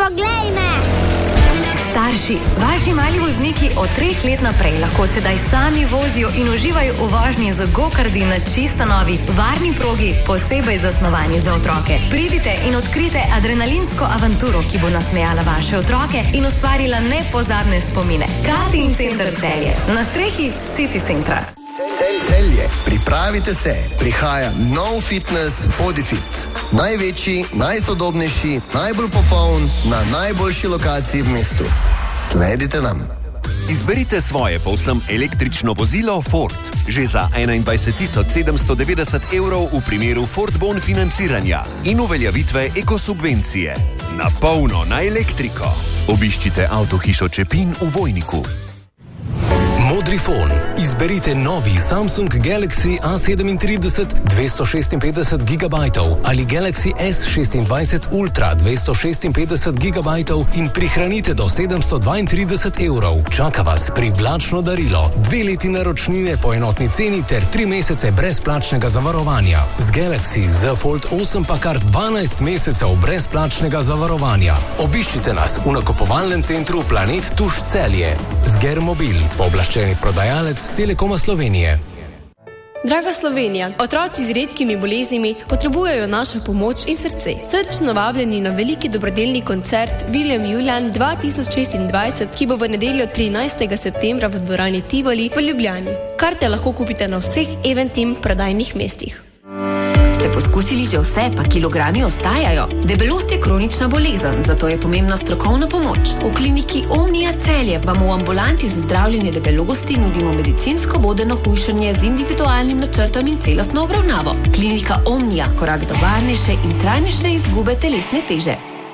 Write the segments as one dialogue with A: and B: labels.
A: Poglej me!
B: Starši, vaši mali vozniki od 3 let naprej lahko sedaj sami vozijo in uživajo v vožnji z go-kardi na čisto novi, varni progi, posebej zasnovani za otroke. Pridite in odkrite adrenalinsko avanturo, ki bo nasmejala vaše otroke in ustvarila nepozabne spomine. Karting center Celje, na strehi City Centra.
C: Celje, pripravite se, prihaja nov fitness Bodifit. Največji, najsodobnejši, najbolj popoln, na najboljši lokaciji v mestu. Sledite nam.
D: Izberite svoje povsem električno vozilo Ford. Že za 21.790 evrov v primeru Ford Bon financiranja in uveljavitve ekosubvencije. Na polno na elektriko. Obiščite avtohišo Čepin v Vojniku.
E: Modrifon. Izberite novi Samsung Galaxy A37 256 GB ali Galaxy S26 Ultra 256 GB in prihranite do 732 evrov. Čaka vas privlačno darilo, 2 leti naročnine po enotni ceni ter 3 mesece brezplačnega zavarovanja. Z Galaxy Z Fold 8 pa kar 12 mesecev brezplačnega zavarovanja. Obiščite nas v nakupovalnem centru Planet Tuš Celje. Zger Mobil, pooblaščeni prodajalec Telekoma Slovenije.
F: Draga Slovenija, otroci z redkimi boleznimi potrebujejo našo pomoč in srce. Srčno vabljeni na veliki dobrodelni koncert William Julian 2026, ki bo v nedeljo 13. septembra v dvorani Tivoli v Ljubljani. Karte lahko kupite na vseh Eventim prodajnih mestih.
G: Ste poskusili že vse, pa kilogrami ostajajo? Debelost je kronična bolezen, zato je pomembna strokovna pomoč. V kliniki Omnia Celje vam v ambulanti za zdravljenje debelosti nudimo medicinsko vodeno hujšanje z individualnim načrtom in celostno obravnavo. Klinika Omnia, korak do varnejše in trajnejše izgube telesne teže.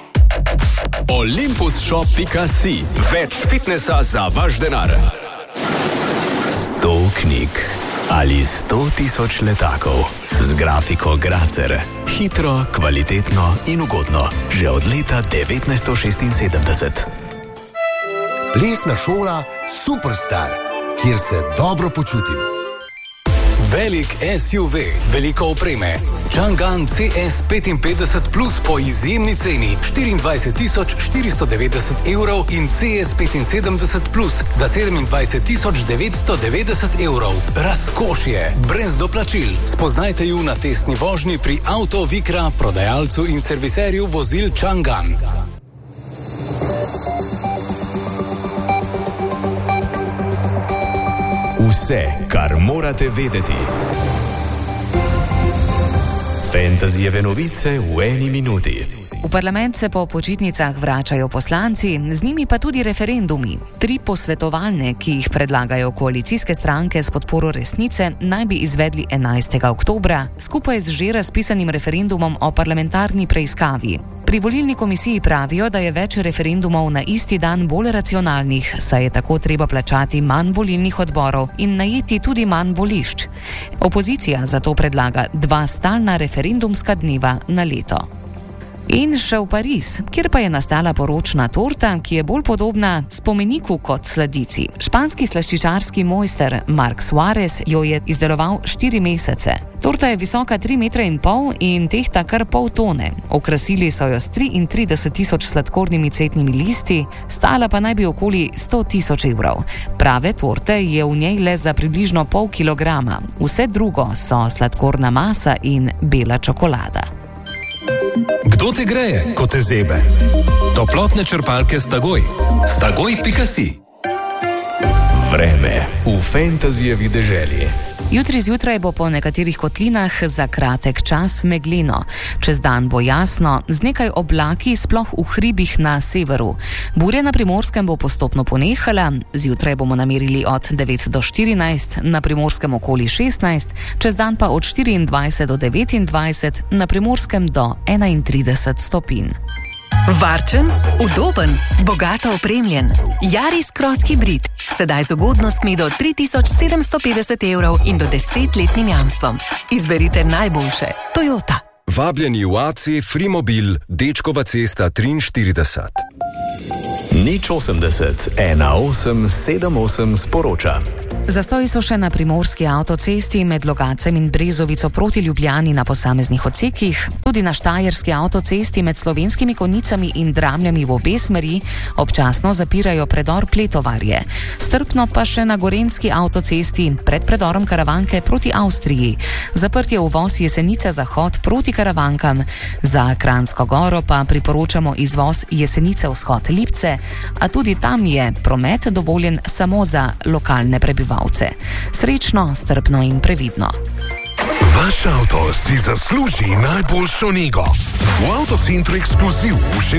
H: Olympusshop.si. Več fitnesa za vaš denar. 100 knjig ali 100.000 letakov. Z grafiko Gracer. Hitro, kvalitetno in ugodno. Že od leta 1976.
C: Plesna šola Superstar, kjer se dobro počutim.
E: Velik SUV, veliko opreme. Changan CS55 Plus po izjemni ceni 24.490 evrov in CS75 Plus za 27.990 evrov. Razkošje, brez doplačil. Spoznajte ju na testni vožnji pri Auto Vikra, prodajalcu in serviserju vozil Changan.
H: Vse, kar morate vedeti. Fantasyjeve novice v eni minuti.
I: V parlament se po počitnicah vračajo poslanci, z njimi pa tudi referendumi. 3 posvetovalne, ki jih predlagajo koalicijske stranke s podporo Resnice, naj bi izvedli 11. oktobra, skupaj z že razpisanim referendumom o parlamentarni preiskavi. Pri volilni komisiji pravijo, da je več referendumov na isti dan bolj racionalnih, saj je tako treba plačati manj volilnih odborov in najeti tudi manj volišč. Opozicija zato predlaga 2 stalna referendumska dneva na leto. In še v Pariz, kjer pa je nastala poročna torta, ki je bolj podobna spomeniku kot sladici. Španski slaščičarski mojster Marc Suarez jo je izdeloval 4 mesece. Torta je visoka 3,5 metra in tehta kar pol tone. Okrasili so jo s 33.000 sladkornimi cvetnimi listi, stala pa naj bi okoli 100.000 evrov. Prave torte je v njej le za približno pol kilograma. Vse drugo so sladkorna masa in bela čokolada.
E: Kdo te greje, ko te zebe? Toplotne črpalke Stagoj. Stagoj.si.
H: Vreme v fantasyjevi deželi.
I: Jutri zjutraj bo po nekaterih kotlinah za kratek čas megleno. Čez dan bo jasno, z nekaj oblaki sploh v hribih na severu. Burja na Primorskem bo postopno ponehala, zjutraj bomo namerili od 9 do 14, na Primorskem okoli 16, čez dan pa od 24 do 29, na Primorskem do 31 stopinj.
G: Varčen, udoben, bogato opremljen. Yaris Cross Hybrid. Sedaj z ugodnostmi do 3.750 evrov in do 10-letnim jamstvom. Izberite najboljše. Toyota.
J: Vabljeni v AC Frimobil, Dečkova cesta 43.
H: 080 1878 sporoča.
I: Zastoji so še na primorski avtocesti med Logatcem in Brezovico proti Ljubljani na posameznih odsekih, tudi na štajerski avtocesti med Slovenskimi Konjicami in Dramljami v obe smeri občasno zapirajo predor Pletovarje. Strpno pa še na gorenjski avtocesti pred predorom Karavanke proti Avstriji. Zaprt je uvoz Jesenice Zahod proti Karavankam. Za Kranjsko Goro pa priporočamo izvoz Jesenice Vzhod Lipce, a tudi tam je promet dovoljen samo za lokalne prebivalce. Srečno, strpno in previdno.
A: Vaš avto si zasluži najboljšo nego. V Avtocentru Ekskluziv